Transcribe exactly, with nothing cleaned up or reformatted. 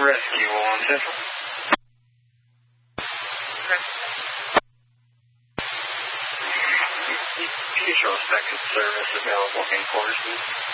Rescue on Central. Additional second service available in Corsi.